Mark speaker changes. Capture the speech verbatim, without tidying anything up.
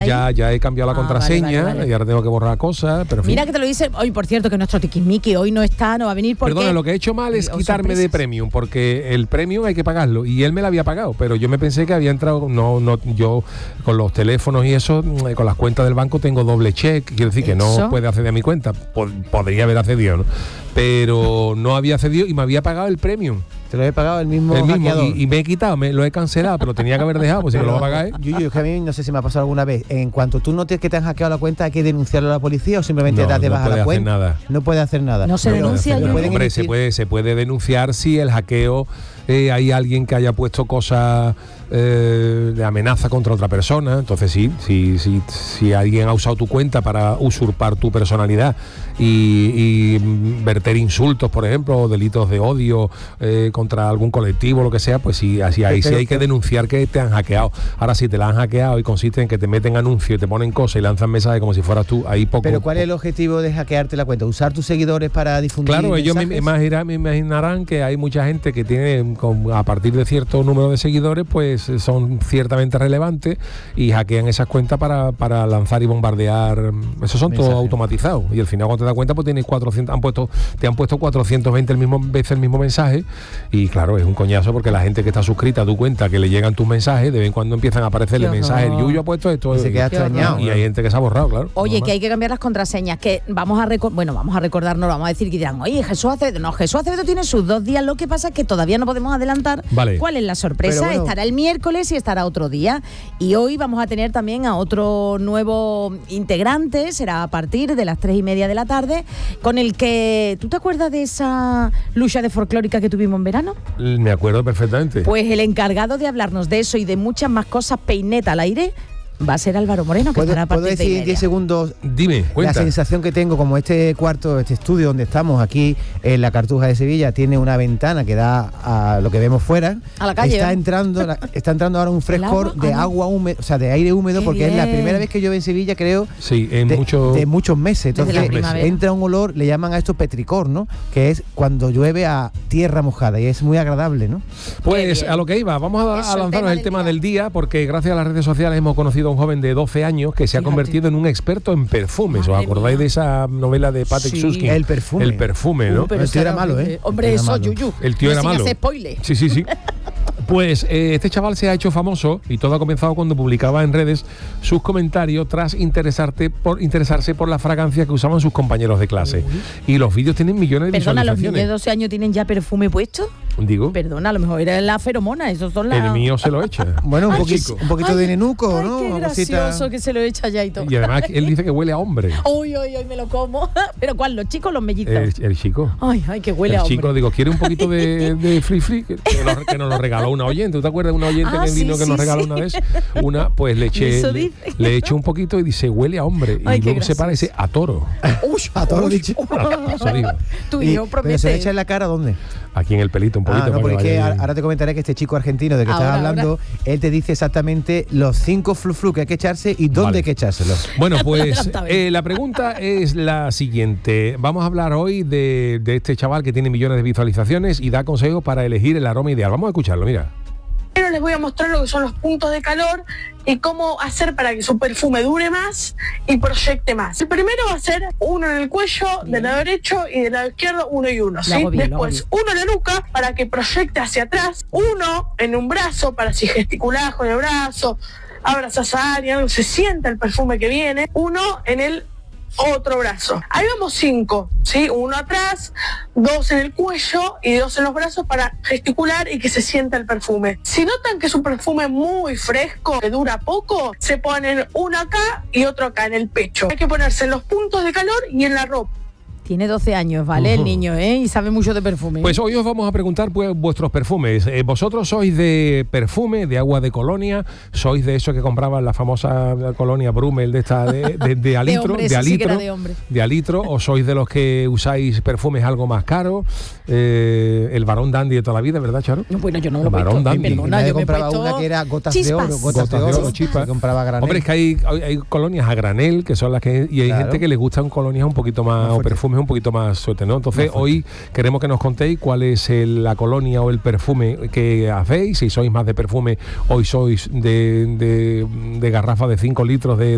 Speaker 1: ya, ya he cambiado la
Speaker 2: ah,
Speaker 1: contraseña,
Speaker 2: vale, vale, vale.
Speaker 1: y ahora tengo que borrar cosas, pero en fin.
Speaker 2: Mira que te lo dice hoy, por cierto, que nuestro tiquismiqui hoy no está, no va a venir porque...
Speaker 1: Perdona, lo que he hecho mal es
Speaker 2: o
Speaker 1: quitarme
Speaker 2: sorpresas.
Speaker 1: de Premium, porque el Premium hay que pagarlo, y él me lo había pagado, pero yo me pensé que había entrado, no, no, yo con los teléfonos y eso, con las cuentas del banco tengo doble check, quiero decir que
Speaker 2: ¿Eso?
Speaker 1: no puede acceder a mi cuenta, Pod- podría haber accedido, ¿no? Pero no había accedido y me había pagado el Premium.
Speaker 3: Te lo he pagado el mismo,
Speaker 1: El mismo,
Speaker 3: hackeador.
Speaker 1: y, y me he quitado, me lo he cancelado, pero tenía que haber dejado, pues si me lo va a pagar, ¿eh?
Speaker 3: Yuyu, es que a mí no sé si me ha pasado alguna vez. En cuanto tú notes que te han hackeado la cuenta, hay que denunciarlo a la policía o simplemente
Speaker 1: No,
Speaker 3: das de
Speaker 1: no
Speaker 3: baja
Speaker 1: puede
Speaker 3: la
Speaker 1: hacer
Speaker 3: cuenta.
Speaker 1: nada.
Speaker 3: No puede hacer nada.
Speaker 2: No se
Speaker 3: Pero
Speaker 2: denuncia,
Speaker 3: le
Speaker 2: Yuyu.
Speaker 3: pueden
Speaker 1: Hombre,
Speaker 3: emitir-
Speaker 1: se puede, se puede denunciar si el hackeo, eh, hay alguien que haya puesto cosas eh, de amenaza contra otra persona. Entonces sí, sí, sí, si alguien ha usado tu cuenta para usurpar tu personalidad y, y verter insultos, por ejemplo, o delitos de odio eh, contra algún colectivo, lo que sea, pues sí, así ahí sí
Speaker 3: Pero-
Speaker 1: hay que denunciar que te han hackeado. Ahora, si te la han hackeado y consiste en que te meten anuncios y te ponen cosas y lanzan mensajes como si fueras tú, ahí poco.
Speaker 3: Pero ¿cuál es el objetivo de hackearte la cuenta? ¿Usar tus seguidores para difundir
Speaker 1: Claro, ellos me,
Speaker 3: mensajes?
Speaker 1: imagina- me imaginarán que hay mucha gente que tiene, con- a partir de cierto número de seguidores, pues eh, son ciertamente relevantes y hackean esas cuentas para, para lanzar y bombardear. Esos son todos
Speaker 3: Mensajes.
Speaker 1: automatizados. Y al final, cuando te das cuenta, pues tienes cuatrocientos, han puesto, te han puesto cuatrocientos veinte el mismo, veces el mismo mensaje. Y claro, es un coñazo porque la gente que está suscrita a tu cuenta, que le llegan tus mensajes, de vez en cuando empiezan a aparecerle
Speaker 2: Qué
Speaker 1: mensajes.
Speaker 2: horror.
Speaker 1: Yuyu ha puesto esto.
Speaker 3: Y se queda
Speaker 2: Qué
Speaker 3: extrañado.
Speaker 2: horror.
Speaker 1: Y hay gente que se ha borrado, claro.
Speaker 2: Oye,
Speaker 1: normal.
Speaker 2: que hay que cambiar las contraseñas, que vamos a reco- bueno, vamos a recordarnos, vamos a decir que dirán, oye, Jesús Acevedo, no, Jesús Acevedo tiene sus dos días, lo que pasa es que todavía no podemos adelantar
Speaker 1: Vale.
Speaker 2: cuál es la sorpresa,
Speaker 3: Pero bueno.
Speaker 2: estará el miércoles y estará otro día, y hoy vamos a tener también a otro nuevo integrante, será a partir de las tres y media de la tarde, con el que, ¿tú te acuerdas de esa lucha de folclórica que tuvimos en verano?
Speaker 1: Me acuerdo perfectamente.
Speaker 2: Pues el encargado de hablarnos de eso y de muchas más cosas, peineta al aire, va a ser Álvaro Moreno, que
Speaker 3: ¿Puedo,
Speaker 2: estará a
Speaker 3: puedo
Speaker 2: partir de y
Speaker 3: decir en
Speaker 2: media.
Speaker 3: diez segundos
Speaker 1: Dime,
Speaker 3: la
Speaker 1: cuenta.
Speaker 3: sensación que tengo? Como este cuarto, este estudio donde estamos aquí en la Cartuja de Sevilla tiene una ventana que da a lo que vemos fuera,
Speaker 2: A la calle,
Speaker 3: está
Speaker 2: ¿eh?
Speaker 3: entrando la- está entrando ahora un frescor
Speaker 2: agua?
Speaker 3: de
Speaker 2: Ah, no.
Speaker 3: agua húmeda, o sea, de aire húmedo,
Speaker 2: Qué
Speaker 3: porque es la
Speaker 2: bien.
Speaker 3: primera vez que llueve en Sevilla, creo,
Speaker 1: Sí, en
Speaker 3: de,
Speaker 1: mucho...
Speaker 3: de muchos meses.
Speaker 2: Desde la
Speaker 3: Entonces
Speaker 2: primavera.
Speaker 3: entra un olor, le llaman a esto petricor, ¿no? Que es cuando llueve a tierra mojada y es muy agradable, ¿no?
Speaker 1: Pues
Speaker 2: bien.
Speaker 1: a lo que iba, vamos a,
Speaker 2: Eso,
Speaker 1: a
Speaker 2: el
Speaker 1: lanzarnos
Speaker 2: tema
Speaker 1: el
Speaker 2: del
Speaker 1: tema
Speaker 2: día.
Speaker 1: del día, porque gracias a las redes sociales hemos conocido a un joven de doce años que se ha
Speaker 2: Fíjate.
Speaker 1: convertido en un experto en perfumes. ¿Os
Speaker 2: Madre
Speaker 1: acordáis
Speaker 2: mía.
Speaker 1: de esa novela de Patrick
Speaker 2: Sí.
Speaker 1: Susskind?
Speaker 3: El perfume.
Speaker 1: El perfume, ¿no?
Speaker 2: Uh, pero
Speaker 3: El tío era
Speaker 2: eso
Speaker 3: malo,
Speaker 2: horrible.
Speaker 3: ¿eh?
Speaker 2: Hombre,
Speaker 3: Era
Speaker 2: eso,
Speaker 3: malo.
Speaker 2: Yuyu.
Speaker 1: El tío
Speaker 2: No
Speaker 1: era
Speaker 2: sin
Speaker 1: malo.
Speaker 2: hacer spoiler.
Speaker 1: Sí, sí, sí. Pues eh, este chaval se ha hecho famoso y todo ha comenzado cuando publicaba en redes sus comentarios tras interesarte por, interesarse por la fragancia que usaban sus compañeros de clase. Y los vídeos tienen millones de
Speaker 2: Perdona, ¿los niños de
Speaker 1: visualizaciones.
Speaker 2: doce años tienen ya perfume puesto?
Speaker 1: Digo,
Speaker 2: Perdona, a lo mejor era la feromona, esos son las...
Speaker 1: el mío se lo echa.
Speaker 3: Bueno, un,
Speaker 1: Ay,
Speaker 3: poquito,
Speaker 1: chico.
Speaker 3: un poquito de nenuco,
Speaker 2: Ay,
Speaker 3: ¿no?
Speaker 2: qué
Speaker 3: Una cosita-
Speaker 2: gracioso que se lo echa ya y todo.
Speaker 1: Y además él dice que huele a hombre.
Speaker 2: Uy, uy, uy, me lo como. ¿Pero cuál? ¿Los chicos o los mellizos?
Speaker 1: El, el chico.
Speaker 2: Ay, ay, que huele
Speaker 1: el
Speaker 2: a hombre.
Speaker 1: chico, digo, ¿quiere un poquito de, de free free? Que, que nos, que nos lo regaló una oyente. ¿Tú te acuerdas de una oyente
Speaker 2: Ah,
Speaker 1: que
Speaker 2: sí,
Speaker 1: vino que
Speaker 2: sí,
Speaker 1: nos regaló
Speaker 2: sí.
Speaker 1: una vez? Una, pues le eché,
Speaker 2: Eso
Speaker 1: le,
Speaker 2: dice.
Speaker 1: le eché un poquito y dice, huele a hombre.
Speaker 2: Ay,
Speaker 1: y
Speaker 2: qué
Speaker 1: luego se
Speaker 2: gracioso.
Speaker 1: parece a toro.
Speaker 2: Uy,
Speaker 3: A todo lo
Speaker 2: uy,
Speaker 3: dicho.
Speaker 1: Eso digo.
Speaker 2: Tu
Speaker 3: Y-
Speaker 2: hijo
Speaker 3: ¿Pero se le
Speaker 2: promete.
Speaker 3: echa en la cara dónde?
Speaker 1: Aquí en el pelito un poquito.
Speaker 3: Ah, no,
Speaker 1: para
Speaker 3: porque es que
Speaker 1: vaya
Speaker 3: a-
Speaker 1: bien.
Speaker 3: ahora te comentaré que este chico argentino de que
Speaker 2: Ahora,
Speaker 3: estás hablando, él te dice exactamente los cinco flu-flu que hay que echarse y dónde
Speaker 1: Vale.
Speaker 3: hay que echárselos.
Speaker 1: Bueno, pues
Speaker 2: Adelanta, ven.
Speaker 1: eh, la pregunta es la siguiente. Vamos a hablar hoy de, de este chaval que tiene millones de visualizaciones y da consejos para elegir el aroma ideal. Vamos a escucharlo, mira.
Speaker 4: Primero les voy a mostrar lo que son los puntos de calor y cómo hacer para que su perfume dure más y proyecte más. El primero va a ser uno en el cuello, del lado derecho, y del lado izquierdo uno y uno. ¿sí?
Speaker 2: hago bien, lo hago
Speaker 4: Después uno en la nuca para que proyecte hacia atrás, uno en un brazo para si gesticulás con el brazo, abrazás a alguien, algo, se sienta el perfume que viene, uno en el otro brazo. Ahí vamos cinco, ¿sí? Uno atrás, dos en el cuello y dos en los brazos para gesticular y que se sienta el perfume. Si notan que es un perfume muy fresco, que dura poco, se ponen uno acá y otro acá en el pecho. Hay que ponerse en los puntos de calor y en la ropa.
Speaker 2: Tiene doce años, ¿vale? El
Speaker 1: Ujú.
Speaker 2: niño, ¿eh? Y sabe mucho de perfume.
Speaker 1: Pues hoy os vamos a preguntar pues, vuestros perfumes. Eh, ¿Vosotros sois de perfume, de agua de colonia? ¿Sois de eso que compraban la famosa colonia Brummel de esta de, de, de a litro?
Speaker 2: hombre,
Speaker 1: de
Speaker 2: eso
Speaker 1: a
Speaker 2: sí que era
Speaker 1: litro,
Speaker 2: de hombre.
Speaker 1: de a litro, ¿o sois de los que usáis perfumes algo más caros? Eh, el Barón Dandy de toda la vida, ¿verdad, Charo?
Speaker 2: No, bueno, yo no lo he
Speaker 1: Barón
Speaker 2: puesto.
Speaker 1: Dandy.
Speaker 2: Perdona,
Speaker 3: Nadie
Speaker 2: yo me he
Speaker 3: compraba
Speaker 2: puesto
Speaker 3: una que era gotas de
Speaker 2: chispas.
Speaker 3: oro, gotas,
Speaker 1: Gotas
Speaker 3: de oro,
Speaker 1: chispas.
Speaker 3: se compraba a granel.
Speaker 1: Hombre, es que hay, hay, hay colonias a granel, que son las que... Y hay
Speaker 3: Claro.
Speaker 1: gente que le gustan colonias un poquito más,
Speaker 3: Más
Speaker 1: o
Speaker 3: fuerte.
Speaker 1: perfumes un poquito más sueltos, ¿no? Entonces, hoy queremos que nos contéis cuál es el- la colonia o el perfume que hacéis, si sois más de perfume, hoy sois de, de, de garrafa de cinco litros de